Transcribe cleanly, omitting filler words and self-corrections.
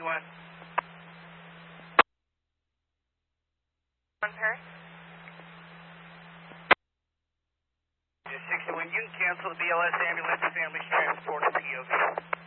61. On Paris? 61, you can cancel the BLS ambulance family transport for EOV.